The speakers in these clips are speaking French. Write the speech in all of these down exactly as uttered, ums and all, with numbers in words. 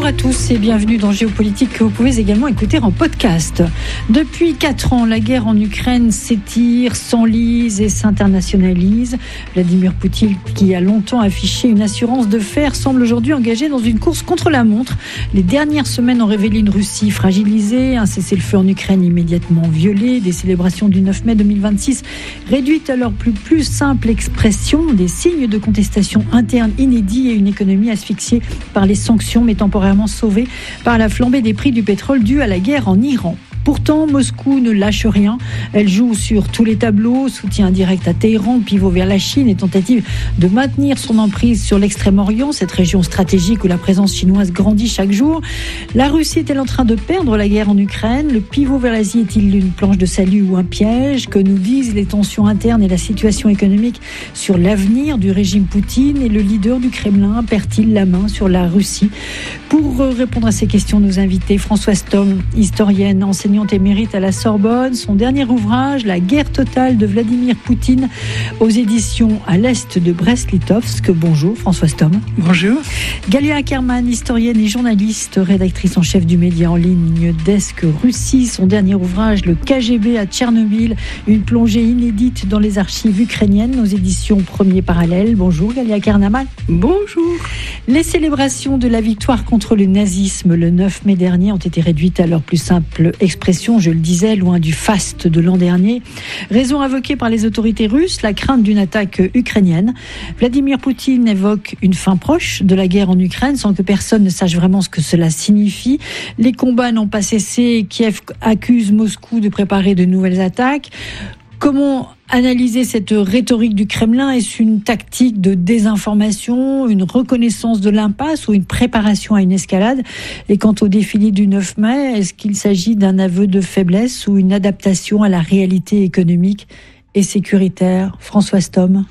Bonjour à tous et bienvenue dans Géopolitique que vous pouvez également écouter en podcast. Depuis quatre ans, la guerre en Ukraine s'étire, s'enlise et s'internationalise. Vladimir Poutine, qui a longtemps affiché une assurance de fer, semble aujourd'hui engagé dans une course contre la montre. Les dernières semaines ont révélé une Russie fragilisée, un cessez-le-feu en Ukraine immédiatement violé, des célébrations du neuf mai deux mille vingt-six réduites à leur plus, plus simple expression, des signes de contestation interne inédits et une économie asphyxiée par les sanctions mais temporairement sauvée par la flambée des prix du pétrole due à la guerre en Iran. Pourtant, Moscou ne lâche rien. Elle joue sur tous les tableaux, soutien indirect à Téhéran, pivot vers la Chine et tentative de maintenir son emprise sur l'Extrême-Orient, cette région stratégique où la présence chinoise grandit chaque jour. La Russie est-elle en train de perdre la guerre en Ukraine ? Le pivot vers l'Asie est-il une planche de salut ou un piège ? Que nous disent les tensions internes et la situation économique sur l'avenir du régime Poutine ? Et le leader du Kremlin perd-il la main sur la Russie ? Pour répondre à ces questions, nos invités, Françoise Thom, historienne, enseignante émérite à la Sorbonne. Son dernier ouvrage, La guerre totale de Vladimir Poutine, aux éditions à l'Est de Brest-Litovsk. Bonjour Françoise Thom. Bonjour. Galia Ackerman, historienne et journaliste, rédactrice en chef du média en ligne Desk Russie. Son dernier ouvrage, Le K G B à Tchernobyl, une plongée inédite dans les archives ukrainiennes, aux éditions Premier Parallèle. Bonjour Galia Ackerman. Bonjour. Les célébrations de la victoire contre le nazisme le neuf mai dernier ont été réduites à leur plus simple expression, je le disais, loin du faste de l'an dernier. Raison invoquée par les autorités russes, la crainte d'une attaque ukrainienne. Vladimir Poutine évoque une fin proche de la guerre en Ukraine sans que personne ne sache vraiment ce que cela signifie. Les combats n'ont pas cessé. Kiev accuse Moscou de préparer de nouvelles attaques. Comment analyser cette rhétorique du Kremlin ? Est-ce une tactique de désinformation, une reconnaissance de l'impasse ou une préparation à une escalade ? Et quant au défilé du neuf mai, est-ce qu'il s'agit d'un aveu de faiblesse ou une adaptation à la réalité économique et sécuritaire ? Françoise Thom.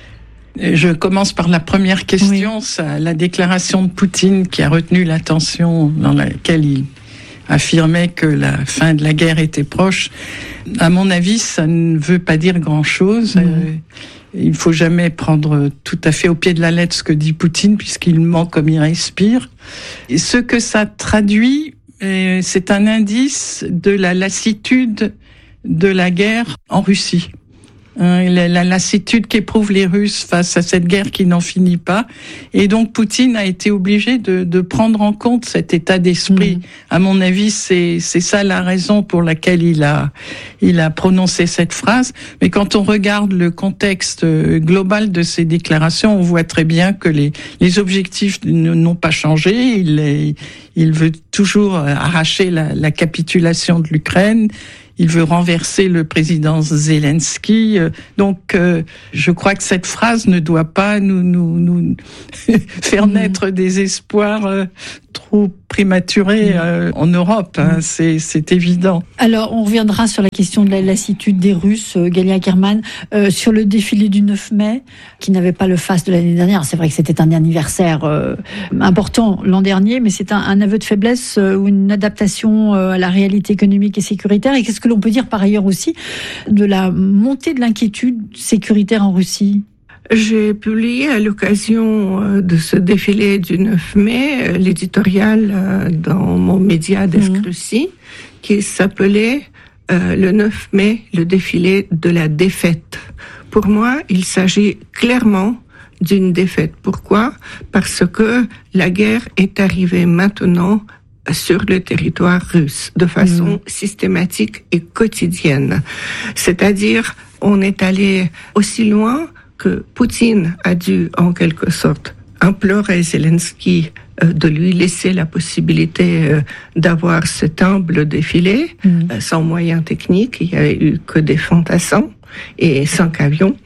Je commence par la première question, oui. Ça, la déclaration de Poutine qui a retenu l'attention, dans laquelle il affirmait que la fin de la guerre était proche. À mon avis, ça ne veut pas dire grand-chose. Mmh. Euh, il ne faut jamais prendre tout à fait au pied de la lettre ce que dit Poutine, puisqu'il ment comme il respire. Et ce que ça traduit, euh, c'est un indice de la lassitude de la guerre en Russie. Hein, la, la lassitude qu'éprouvent les Russes face à cette guerre qui n'en finit pas. Et donc Poutine a été obligé de, de prendre en compte cet état d'esprit. Mmh. À mon avis, c'est, c'est ça la raison pour laquelle il a, il a prononcé cette phrase. Mais quand on regarde le contexte global de ces déclarations, on voit très bien que les, les objectifs n'ont pas changé. Il, il veut toujours arracher la, la capitulation de l'Ukraine. Il veut renverser le président Zelensky. Donc, euh, je crois que cette phrase ne doit pas nous, nous, nous faire naître des espoirs euh, trop prématurés euh, en Europe. Hein. C'est, c'est évident. Alors, on reviendra sur la question de la lassitude des Russes, euh, Galia Ackerman, euh, sur le défilé du neuf mai, qui n'avait pas le faste de l'année dernière. C'est vrai que c'était un anniversaire euh, important l'an dernier, mais c'est un, un aveu de faiblesse euh, ou une adaptation euh, à la réalité économique et sécuritaire. Et qu'est-ce que l'on peut dire par ailleurs aussi de la montée de l'inquiétude sécuritaire en Russie ? J'ai publié à l'occasion de ce défilé du neuf mai l'éditorial dans mon média Desk Russie qui s'appelait euh, le neuf mai, le défilé de la défaite. Pour moi, il s'agit clairement d'une défaite. Pourquoi ? Parce que la guerre est arrivée maintenant sur le territoire russe de façon mmh. systématique et quotidienne. C'est-à-dire, on est allé aussi loin que Poutine a dû, en quelque sorte, implorer Zelensky euh, de lui laisser la possibilité euh, d'avoir cet humble défilé, mmh. euh, sans moyens techniques. Il n'y a eu que des fantassins et cinq avions.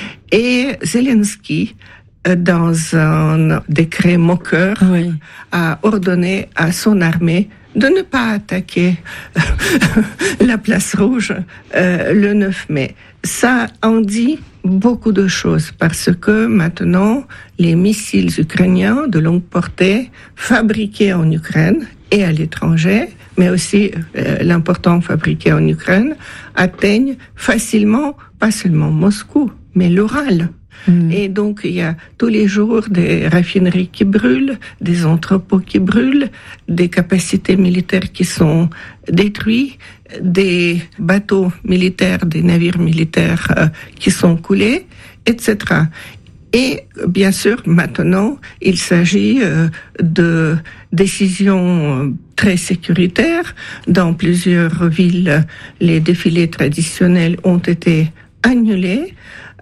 Et Zelensky, euh, dans un décret moqueur, oui. a ordonné à son armée de ne pas attaquer la place rouge euh, le neuf mai. Ça en dit beaucoup de choses parce que maintenant, les missiles ukrainiens de longue portée fabriqués en Ukraine et à l'étranger, mais aussi euh, l'important fabriqué en Ukraine, atteignent facilement, pas seulement Moscou, mais l'Oural. Mmh. Et donc, il y a tous les jours des raffineries qui brûlent, des entrepôts qui brûlent, des capacités militaires qui sont détruites, des bateaux militaires, des navires militaires euh, qui sont coulés, et cetera. Et bien sûr, maintenant, il s'agit euh, de décisions très sécuritaires. Dans plusieurs villes, les défilés traditionnels ont été annulés.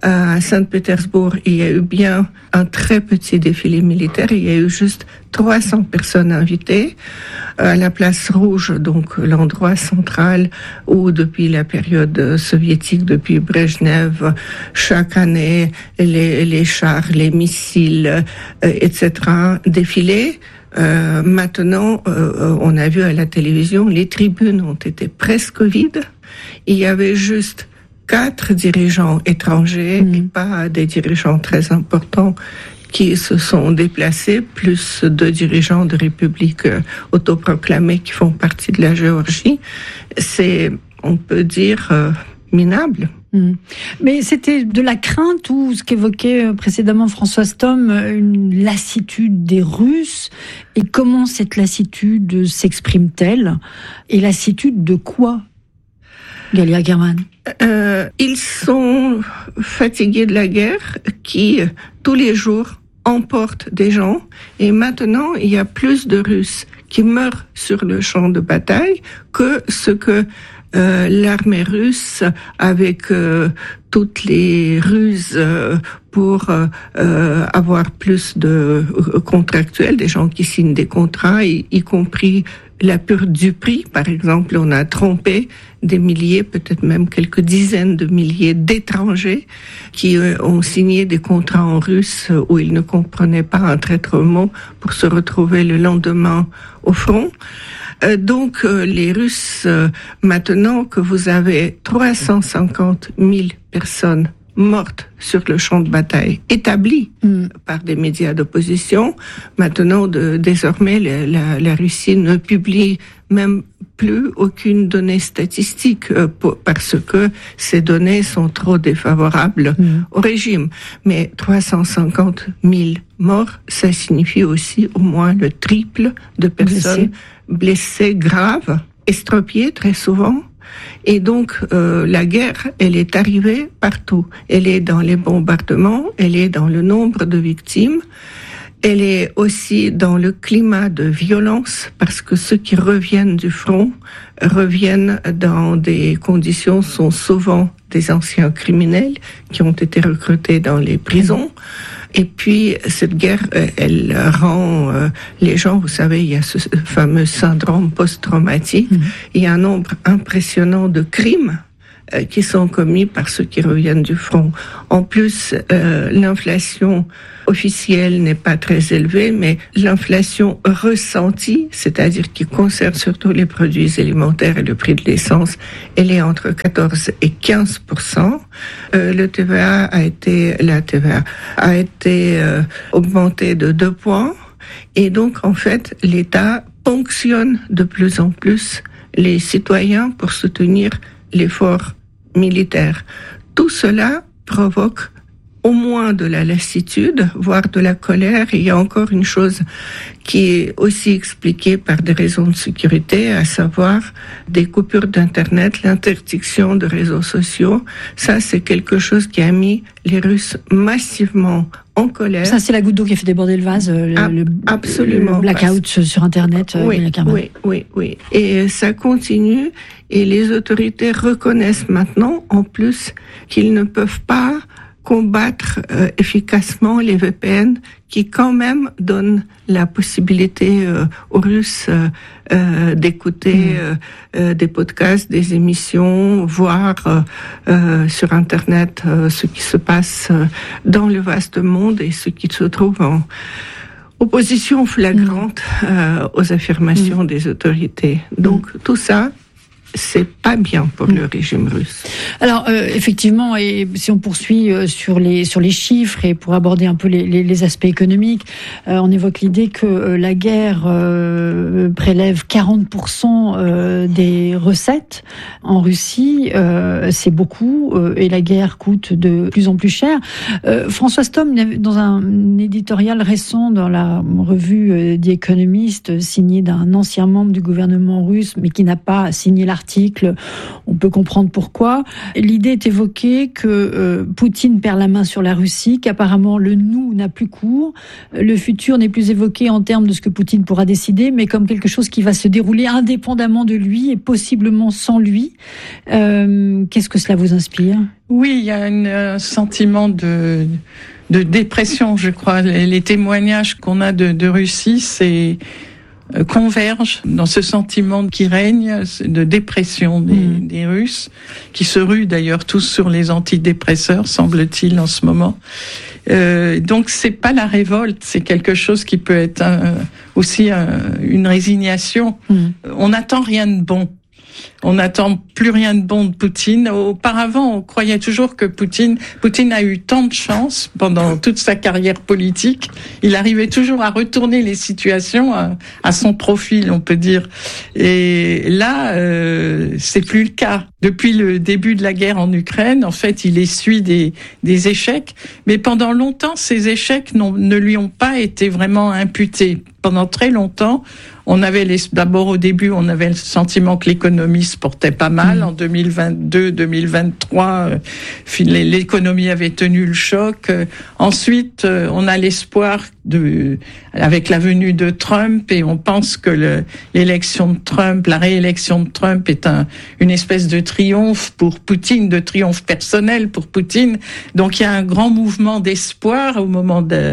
À Saint-Pétersbourg, il y a eu bien un très petit défilé militaire. Il y a eu juste trois cents personnes invitées. À la place Rouge, donc l'endroit central où depuis la période soviétique, depuis Brejnev, chaque année, les, les chars, les missiles, euh, et cetera défilaient. Euh, maintenant, euh, on a vu à la télévision, les tribunes ont été presque vides. Il y avait juste quatre dirigeants étrangers, mmh. et pas des dirigeants très importants qui se sont déplacés, plus deux dirigeants de républiques autoproclamés qui font partie de la Géorgie. C'est, on peut dire, euh, minable. Mmh. Mais c'était de la crainte ou ce qu'évoquait précédemment Françoise Thom, une lassitude des Russes. Et comment cette lassitude s'exprime-t-elle? Et lassitude de quoi, Galia German? Euh, ils sont fatigués de la guerre qui, tous les jours, emporte des gens. Et maintenant, il y a plus de Russes qui meurent sur le champ de bataille que ce que euh, l'armée russe, avec euh, toutes les ruses euh, pour euh, avoir plus de euh, contractuels, des gens qui signent des contrats, y, y compris la pure du prix, par exemple, on a trompé des milliers, peut-être même quelques dizaines de milliers d'étrangers qui euh, ont signé des contrats en russe où ils ne comprenaient pas un traître mot pour se retrouver le lendemain au front. Euh, donc, euh, les Russes, euh, maintenant que vous avez trois cent cinquante mille personnes mortes sur le champ de bataille, établies mmh. par des médias d'opposition. Maintenant, de, désormais, la, la, la Russie ne publie même plus aucune donnée statistique euh, pour, parce que ces données sont trop défavorables mmh. au régime. Mais trois cent cinquante mille morts, ça signifie aussi au moins le triple de personnes blessées, blessées graves, estropiées très souvent. Et donc, euh, la guerre, elle est arrivée partout. Elle est dans les bombardements, elle est dans le nombre de victimes, elle est aussi dans le climat de violence, parce que ceux qui reviennent du front reviennent dans des conditions, sont souvent des anciens criminels qui ont été recrutés dans les prisons. Et puis, cette guerre, elle rend euh, les gens, vous savez, il y a ce fameux syndrome post-traumatique, mmh. il y a un nombre impressionnant de crimes euh, qui sont commis par ceux qui reviennent du front. En plus, euh, l'inflation officielle n'est pas très élevée, mais l'inflation ressentie, c'est-à-dire qui concerne surtout les produits alimentaires et le prix de l'essence, elle est entre quatorze et quinze pour cent. Euh, le T V A a été, la T V A a été euh, augmentée de deux points. Et donc, en fait, l'État ponctionne de plus en plus les citoyens pour soutenir l'effort militaire. Tout cela provoque au moins de la lassitude, voire de la colère. Il y a encore une chose qui est aussi expliquée par des raisons de sécurité, à savoir des coupures d'Internet, l'interdiction de réseaux sociaux. Ça, c'est quelque chose qui a mis les Russes massivement en colère. Ça, c'est la goutte d'eau qui a fait déborder le vase, le, ah, le, absolument, le blackout parce... sur Internet. Oui, oui, oui, oui. Et ça continue, et les autorités reconnaissent maintenant, en plus, qu'ils ne peuvent pas combattre euh, efficacement les V P N qui quand même donnent la possibilité euh, aux Russes euh, euh, d'écouter mmh. euh, euh, des podcasts, des émissions, voir euh, euh, sur Internet euh, ce qui se passe euh, dans le vaste monde et ce qui se trouve en opposition flagrante mmh. euh, aux affirmations mmh. des autorités. Donc mmh. tout ça c'est pas bien pour le régime russe. Alors euh, effectivement, et si on poursuit euh, sur les sur les chiffres et pour aborder un peu les, les, les aspects économiques, euh, on évoque l'idée que euh, la guerre euh, prélève quarante pour cent euh, des recettes en Russie. Euh, c'est beaucoup euh, et la guerre coûte de plus en plus cher. Euh, François Stomm, dans un éditorial récent dans la revue euh, The Economist, signé d'un ancien membre du gouvernement russe, mais qui n'a pas signé l'article, on peut comprendre pourquoi. L'idée est évoquée que euh, Poutine perd la main sur la Russie, qu'apparemment le nous n'a plus cours, le futur n'est plus évoqué en termes de ce que Poutine pourra décider, mais comme quelque chose qui va se dérouler indépendamment de lui et possiblement sans lui. Euh, qu'est-ce que cela vous inspire ? Oui, il y a une, un sentiment de, de dépression, je crois. Les, les témoignages qu'on a de, de Russie, c'est convergent dans ce sentiment qui règne de dépression des, mmh. des Russes, qui se ruent d'ailleurs tous sur les antidépresseurs, semble-t-il, en ce moment. Euh, donc c'est pas la révolte, c'est quelque chose qui peut être un, aussi un, une résignation. Mmh. On n'attend rien de bon. On n'attend plus rien de bon de Poutine. Auparavant, on croyait toujours que Poutine, Poutine a eu tant de chance pendant toute sa carrière politique. Il arrivait toujours à retourner les situations à, à son profil, on peut dire. Et là, euh, c'est plus le cas. Depuis le début de la guerre en Ukraine, en fait, il essuie des, des échecs. Mais pendant longtemps, ces échecs ne lui ont pas été vraiment imputés. Pendant très longtemps, on avait les, d'abord au début, on avait le sentiment que l'économie se portait pas mal. En deux mille vingt-deux, deux mille vingt-trois, euh, l'économie avait tenu le choc. Euh, ensuite, euh, on a l'espoir de, avec la venue de Trump, et on pense que le, l'élection de Trump, la réélection de Trump est un, une espèce de triomphe pour Poutine, de triomphe personnel pour Poutine. Donc il y a un grand mouvement d'espoir au moment de,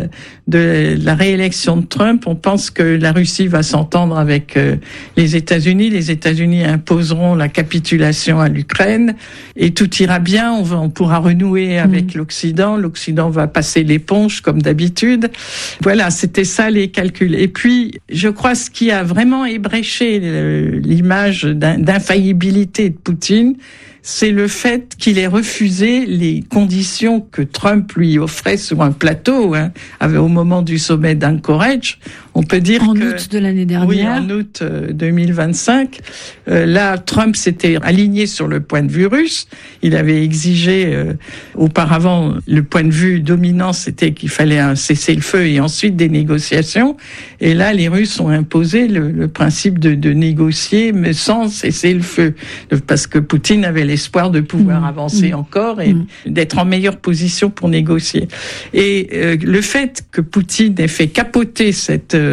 de la réélection de Trump. On pense que la Russie va s'entendre avec euh, les États-Unis. Les États-Unis imposeront la capitulation à l'Ukraine et tout ira bien. On, va, on pourra renouer avec mmh. l'Occident. L'Occident va passer l'éponge comme d'habitude. Voilà, c'était ça les calculs. Et puis, je crois ce qui a vraiment ébréché l'image d'infaillibilité de Poutine, c'est le fait qu'il ait refusé les conditions que Trump lui offrait sur un plateau, hein, au moment du sommet d'Anchorage. On peut dire en que... En août de l'année dernière. Oui, en août euh, deux mille vingt-cinq. Euh, là, Trump s'était aligné sur le point de vue russe. Il avait exigé, euh, auparavant, le point de vue dominant, c'était qu'il fallait un cessez-le-feu et ensuite des négociations. Et là, les Russes ont imposé le, le principe de, de négocier, mais sans cessez-le-feu. Parce que Poutine avait l'espoir de pouvoir mmh. avancer mmh. encore et mmh. d'être en meilleure position pour négocier. Et euh, le fait que Poutine ait fait capoter cette euh,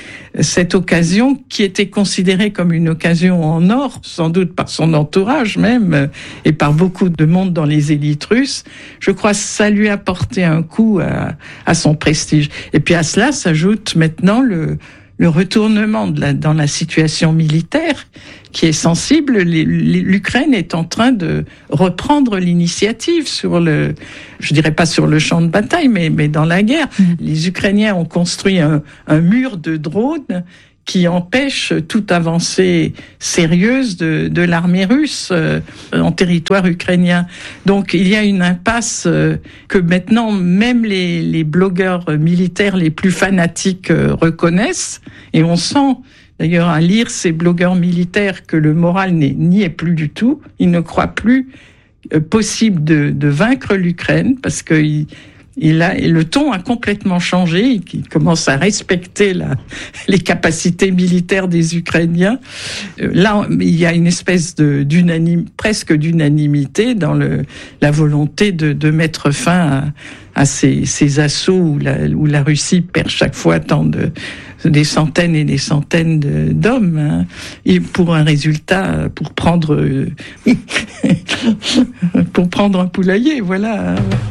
cette occasion, qui était considérée comme une occasion en or, sans doute par son entourage même, et par beaucoup de monde dans les élites russes, je crois que ça lui a porté un coup à, à son prestige. Et puis à cela s'ajoute maintenant le le retournement de la, dans la situation militaire qui est sensible. L'Ukraine est en train de reprendre l'initiative sur le, je dirais pas sur le champ de bataille, mais, mais dans la guerre. Mmh. Les Ukrainiens ont construit un, un mur de drones qui empêche toute avancée sérieuse de, de l'armée russe euh, en territoire ukrainien. Donc il y a une impasse euh, que maintenant même les, les blogueurs militaires les plus fanatiques euh, reconnaissent, et on sent d'ailleurs à lire ces blogueurs militaires que le moral n'y est plus du tout. Ils ne croient plus euh, possible de, de vaincre l'Ukraine parce que ils, Il a, et le ton a complètement changé. Il commence à respecter la, les capacités militaires des Ukrainiens. Là, il y a une espèce de, d'unanim, presque d'unanimité dans le, la volonté de, de mettre fin à, à ces, ces assauts où la, où la Russie perd chaque fois tant de, des centaines et des centaines de, d'hommes, hein, et pour un résultat, pour prendre, pour prendre un poulailler, voilà.